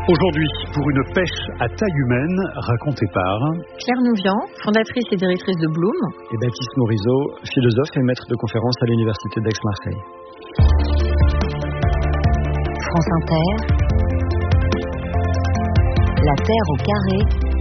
Aujourd'hui, pour une pêche à taille humaine, racontée par Claire Nouvian, fondatrice et directrice de Bloom. Et Baptiste Morisot, philosophe et maître de conférence à l'Université d'Aix-Marseille. France Inter, La Terre au carré,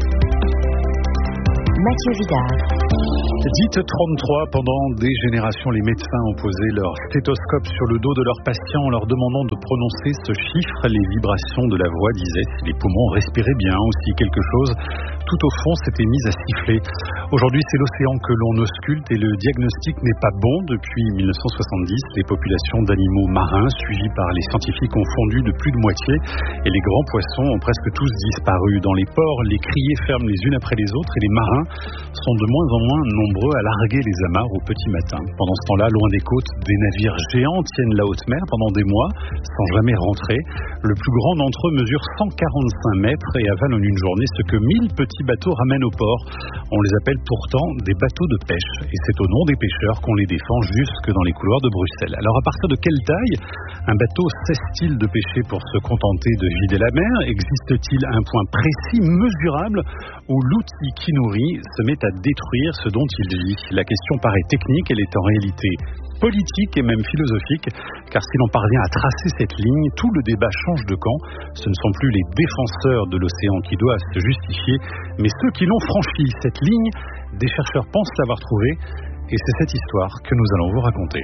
Mathieu Vidard. Dites 33, pendant des générations, les médecins ont posé leur stéthoscope sur le dos de leurs patients en leur demandant de prononcer ce chiffre. Les vibrations de la voix disaient si les poumons respiraient bien ou si quelque chose tout au fond s'était mis à siffler. Aujourd'hui, c'est l'océan que l'on ausculte et le diagnostic n'est pas bon. Depuis 1970, les populations d'animaux marins suivies par les scientifiques ont fondu de plus de moitié et les grands poissons ont presque tous disparu. Dans les ports, les criées ferment les unes après les autres et les marins sont de moins en moins nombreux à larguer les amarres au petit matin. Pendant ce temps-là, loin des côtes, des navires géants tiennent la haute mer pendant des mois sans jamais rentrer. Le plus grand d'entre eux mesure 145 mètres et avale en une journée ce que 1000 petits bateaux ramènent au port. On les appelle pourtant des bateaux de pêche et c'est au nom des pêcheurs qu'on les défend jusque dans les couloirs de Bruxelles. Alors à partir de quelle taille un bateau cesse-t-il de pêcher pour se contenter de vider la mer? Existe-t-il un point précis, mesurable, où l'outil qui nourrit se met à détruire ce dont il vit? La question paraît technique, elle est en réalité politique et même philosophique, car si l'on parvient à tracer cette ligne, tout le débat change de camp. Ce ne sont plus les défenseurs de l'océan qui doivent se justifier, mais ceux qui l'ont franchi. Cette ligne, des chercheurs pensent l'avoir trouvée, et c'est cette histoire que nous allons vous raconter.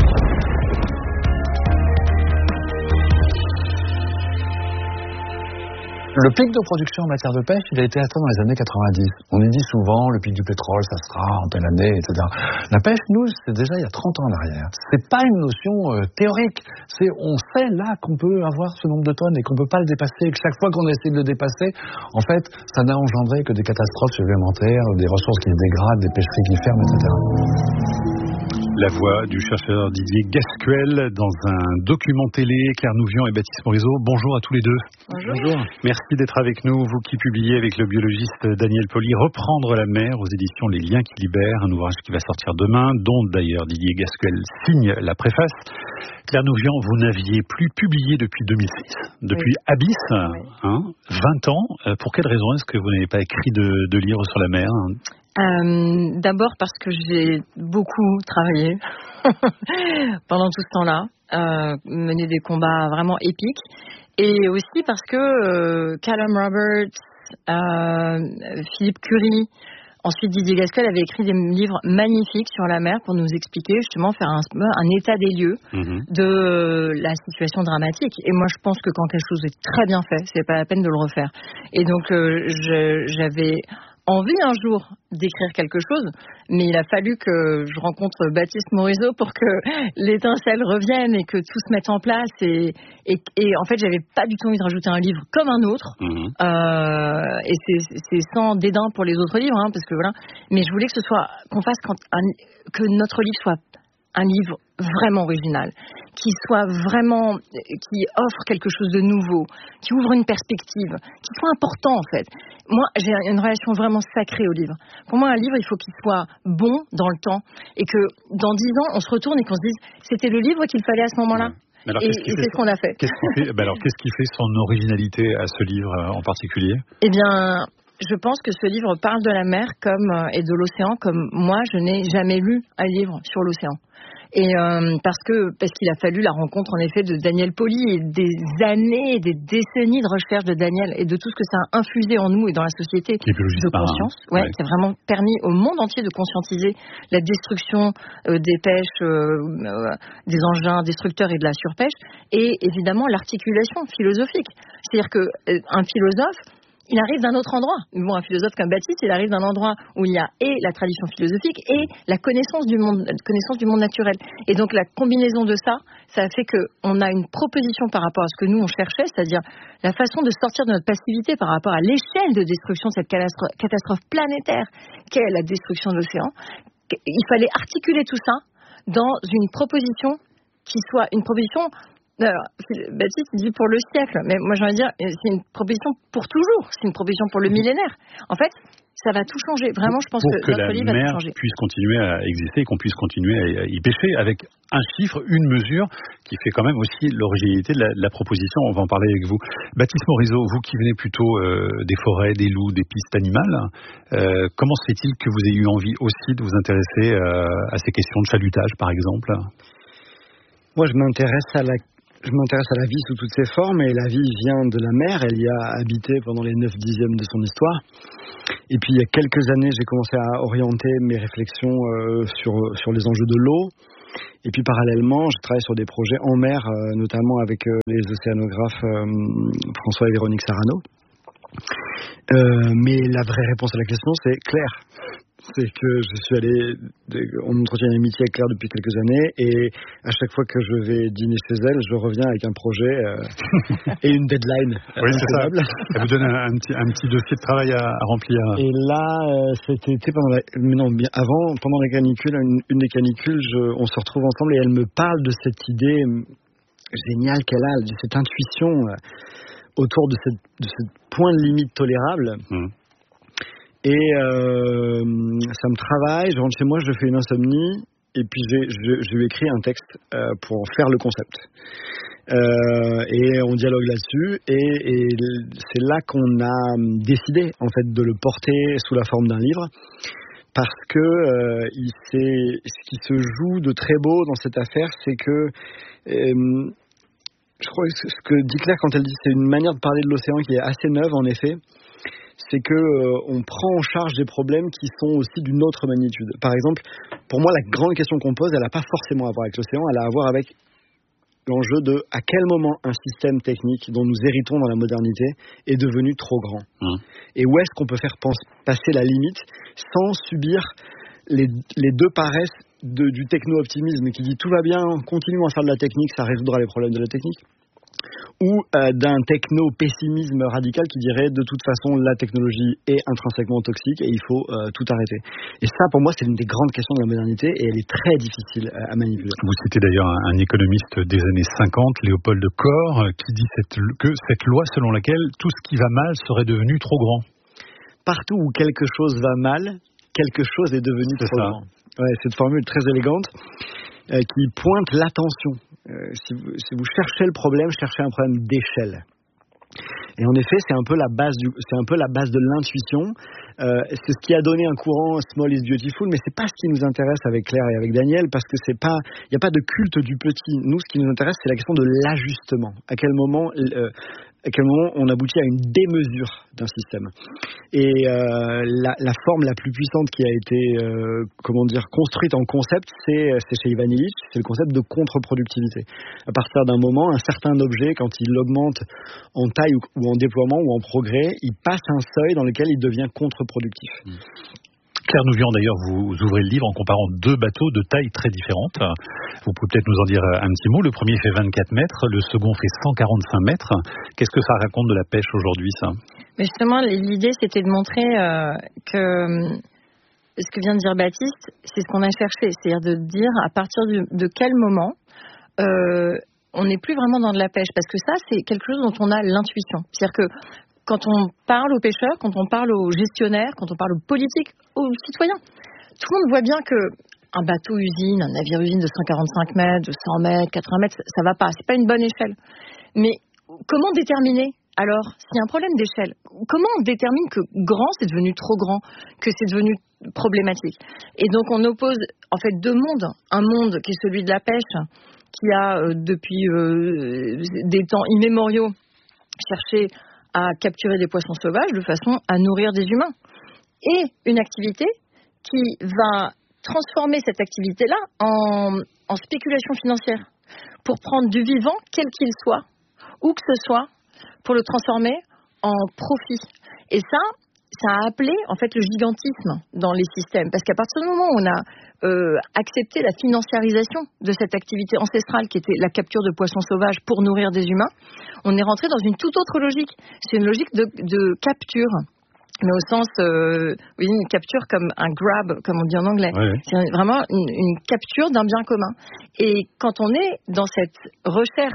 Le pic de production en matière de pêche, il a été atteint dans les années 90. On nous dit souvent, le pic du pétrole, ça sera en telle année, etc. La pêche, nous, c'est déjà il y a 30 ans en arrière. C'est pas une notion théorique. On sait là qu'on peut avoir ce nombre de tonnes et qu'on peut pas le dépasser. Et que chaque fois qu'on essaie de le dépasser, en fait, ça n'a engendré que des catastrophes supplémentaires, des ressources qui se dégradent, des pêcheries qui ferment, etc. La voix du chercheur Didier Gasquel dans un document télé. Claire Nouvian et Baptiste Morisot, bonjour à tous les deux. Bonjour. Merci d'être avec nous, vous qui publiez avec le biologiste Daniel Poli Reprendre la mer aux éditions Les Liens qui libèrent, un ouvrage qui va sortir demain, dont d'ailleurs Didier Gasquel signe la préface. Claire Nouvian, vous n'aviez plus publié depuis 2006, depuis Abyss, Oui. 20 ans. Pour quelle raison est-ce que vous n'avez pas écrit de livre sur la mer? D'abord parce que j'ai beaucoup travaillé pendant tout ce temps-là, mené des combats vraiment épiques, et aussi parce que Callum Roberts, Philippe Curie, ensuite Didier Gasquel avait écrit des livres magnifiques sur la mer pour nous expliquer, justement, faire un état des lieux de la situation dramatique. Et moi, je pense que quand quelque chose est très bien fait, c'est pas la peine de le refaire. Et donc, j'avais envie un jour d'écrire quelque chose, mais il a fallu que je rencontre Baptiste Morisot pour que l'étincelle revienne et que tout se mette en place. Et en fait, j'avais pas du tout envie de rajouter un livre comme un autre. Et c'est sans dédain pour les autres livres, parce que voilà. Mais je voulais que que notre livre soit un livre vraiment original, qui offre quelque chose de nouveau, qui ouvre une perspective, qui soit important en fait. Moi, j'ai une relation vraiment sacrée au livre. Pour moi, un livre, il faut qu'il soit bon dans le temps et que dans 10 ans, on se retourne et qu'on se dise c'était le livre qu'il fallait à ce moment-là. Et c'est ce qu'on a fait. Qu'est-ce qui fait son originalité à ce livre en particulier? Eh bien, je pense que ce livre parle de la mer et de l'océan comme moi, je n'ai jamais lu un livre sur l'océan. Et parce qu'il a fallu la rencontre en effet de Daniel Poli et des années, des décennies de recherche de Daniel et de tout ce que ça a infusé en nous et dans la société de conscience. C'est vraiment permis au monde entier de conscientiser la destruction des pêches, des engins destructeurs et de la surpêche, et évidemment l'articulation philosophique. C'est-à-dire qu'un philosophe, il arrive d'un autre endroit. Bon, un philosophe comme Baptiste, il arrive d'un endroit où il y a et la tradition philosophique et la connaissance du monde naturel. Et donc la combinaison de ça a fait qu'on a une proposition par rapport à ce que nous on cherchait, c'est-à-dire la façon de sortir de notre passivité par rapport à l'échelle de destruction de cette catastrophe planétaire qu'est la destruction de l'océan. Il fallait articuler tout ça dans une proposition qui soit une proposition Alors, Baptiste dit pour le siècle, mais moi j'ai envie de dire, c'est une proposition pour toujours, c'est une proposition pour le millénaire. En fait, ça va tout changer. Vraiment, je pense que notre livre va tout changer. Pour que la mer puisse continuer à exister, qu'on puisse continuer à y pêcher avec un chiffre, une mesure qui fait quand même aussi l'originalité de la proposition. On va en parler avec vous. Baptiste Morisot, vous qui venez plutôt des forêts, des loups, des pistes animales, comment se fait-il que vous ayez eu envie aussi de vous intéresser à ces questions de chalutage, par exemple ? Moi, je m'intéresse à la vie sous toutes ses formes, et la vie vient de la mer. Elle y a habité pendant les 9/10 de son histoire. Et puis, il y a quelques années, j'ai commencé à orienter mes réflexions sur les enjeux de l'eau. Et puis, parallèlement, je travaille sur des projets en mer, notamment avec les océanographes François et Véronique Sarano. Mais la vraie réponse à la question, c'est Claire. C'est que je suis allé, on entretient une amitié avec Claire depuis quelques années, et à chaque fois que je vais dîner chez elle, je reviens avec un projet et une deadline. Oui, c'est ça. Ça vous donne un petit dossier de travail à remplir. Et là, cet été, pendant la canicule, une des canicules, on se retrouve ensemble et elle me parle de cette idée géniale qu'elle a, de cette intuition autour de ce point de limite tolérable. Et ça me travaille, je rentre chez moi, je fais une insomnie, et puis je lui écris un texte pour faire le concept. Et on dialogue là-dessus, et c'est là qu'on a décidé en fait de le porter sous la forme d'un livre, parce que ce qui se joue de très beau dans cette affaire, c'est que je crois que ce que dit Claire quand elle dit c'est une manière de parler de l'océan qui est assez neuve en effet. C'est que on prend en charge des problèmes qui sont aussi d'une autre magnitude. Par exemple, pour moi, la grande question qu'on pose, elle n'a pas forcément à voir avec l'océan, elle a à voir avec l'enjeu de à quel moment un système technique dont nous héritons dans la modernité est devenu trop grand. Et où est-ce qu'on peut faire passer la limite sans subir les deux paresses du techno-optimisme qui dit tout va bien, continuons à faire de la technique, ça résoudra les problèmes de la technique, ou d'un techno-pessimisme radical qui dirait de toute façon la technologie est intrinsèquement toxique et il faut tout arrêter. Et ça, pour moi, c'est l'une des grandes questions de la modernité, et elle est très difficile à manipuler. Vous citez d'ailleurs un économiste des années 50, Léopold Kohr, qui dit que cette loi selon laquelle tout ce qui va mal serait devenu trop grand. Partout où quelque chose va mal, quelque chose est devenu trop grand. Ouais, cette formule très élégante qui pointe l'attention. Si vous cherchez le problème, cherchez un problème d'échelle. Et en effet, c'est un peu la base de l'intuition. C'est ce qui a donné un courant Small is Beautiful, mais c'est pas ce qui nous intéresse avec Claire et avec Daniel, parce que il n'y a pas de culte du petit. Nous, ce qui nous intéresse, c'est la question de l'ajustement. À quel moment on aboutit à une démesure d'un système. Et la forme la plus puissante qui a été construite en concept, c'est chez Ivan Illich, c'est le concept de contre-productivité. À partir d'un moment, un certain objet, quand il augmente en taille ou en déploiement ou en progrès, il passe un seuil dans lequel il devient contre-productif. Claire Nouvian, d'ailleurs, vous ouvrez le livre en comparant deux bateaux de taille très différentes. Vous pouvez peut-être nous en dire un petit mot. Le premier fait 24 mètres, le second fait 145 mètres. Qu'est-ce que ça raconte de la pêche aujourd'hui, ça ? Mais justement, l'idée, c'était de montrer que ce que vient de dire Baptiste, c'est ce qu'on a cherché. C'est-à-dire de dire à partir de quel moment on n'est plus vraiment dans de la pêche. Parce que ça, c'est quelque chose dont on a l'intuition. C'est-à-dire que quand on parle aux pêcheurs, quand on parle aux gestionnaires, quand on parle aux politiques, aux citoyens, tout le monde voit bien qu'un bateau-usine, un navire-usine de 145 mètres, de 100 mètres, 80 mètres, ça va pas, c'est pas une bonne échelle. Mais comment déterminer alors s'il y a un problème d'échelle ? Comment on détermine que grand, c'est devenu trop grand, que c'est devenu problématique ? Et donc on oppose en fait deux mondes. Un monde qui est celui de la pêche, qui a depuis des temps immémoriaux cherché à capturer des poissons sauvages de façon à nourrir des humains. Et une activité qui va transformer cette activité-là en spéculation financière pour prendre du vivant, quel qu'il soit, où que ce soit, pour le transformer en profit. Et ça a appelé en fait le gigantisme dans les systèmes. Parce qu'à partir du moment où on a accepté la financiarisation de cette activité ancestrale qui était la capture de poissons sauvages pour nourrir des humains, on est rentré dans une toute autre logique. C'est une logique de capture. Mais au sens, une capture comme un grab, comme on dit en anglais. Ouais. C'est vraiment une capture d'un bien commun. Et quand on est dans cette recherche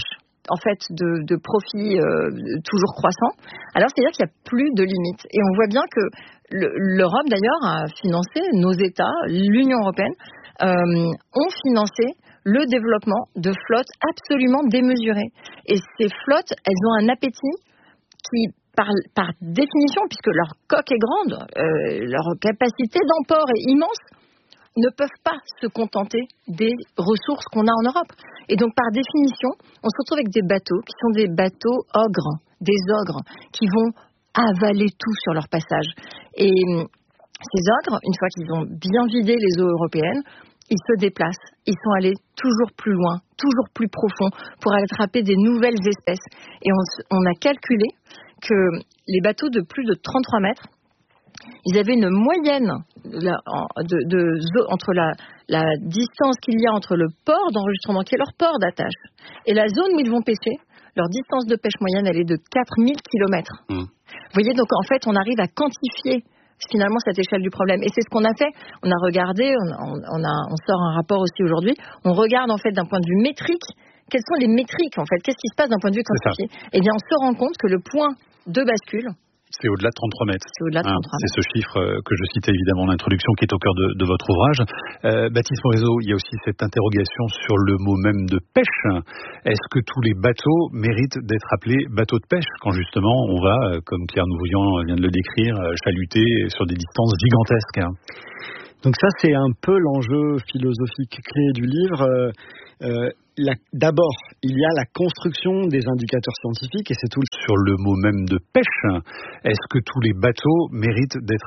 en fait de profits toujours croissants, alors c'est-à-dire qu'il n'y a plus de limites. Et on voit bien que l'Europe d'ailleurs a financé, nos États, l'Union européenne, ont financé le développement de flottes absolument démesurées. Et ces flottes, elles ont un appétit qui, par définition, puisque leur coque est grande, leur capacité d'emport est immense, ne peuvent pas se contenter des ressources qu'on a en Europe. Et donc, par définition, on se retrouve avec des bateaux qui sont des bateaux ogres, des ogres, qui vont avaler tout sur leur passage. Et ces ogres, une fois qu'ils ont bien vidé les eaux européennes, ils se déplacent. Ils sont allés toujours plus loin, toujours plus profond, pour aller attraper des nouvelles espèces. Et on a calculé que les bateaux de plus de 33 mètres, ils avaient une moyenne entre la distance qu'il y a entre le port d'enregistrement, qui est leur port d'attache, et la zone où ils vont pêcher. Leur distance de pêche moyenne, elle est de 4000 km. Vous voyez, donc en fait, on arrive à quantifier finalement cette échelle du problème. Et c'est ce qu'on a fait. On a regardé, on sort un rapport aussi aujourd'hui, on regarde en fait d'un point de vue métrique, quelles sont les métriques en fait, qu'est-ce qui se passe d'un point de vue quantifié. Eh bien, on se rend compte que le point de bascule, c'est au-delà de 33 mètres. C'est au-delà de 33 mètres. C'est ce chiffre que je citais évidemment en introduction qui est au cœur de votre ouvrage. Baptiste Morisot, il y a aussi cette interrogation sur le mot même de pêche. Est-ce que tous les bateaux méritent d'être appelés bateaux de pêche quand justement on va, comme Claire Nouvian vient de le décrire, chaluter sur des distances gigantesques? Donc ça, c'est un peu l'enjeu philosophique clé du livre. D'abord, il y a la construction des indicateurs scientifiques et c'est tout. Sur le mot même de pêche, est-ce que tous les bateaux méritent d'être